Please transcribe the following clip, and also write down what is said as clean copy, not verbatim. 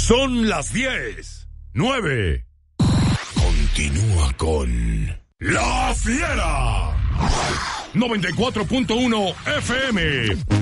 Son las 10:09. Continúa con La Fiera 94.1 FM.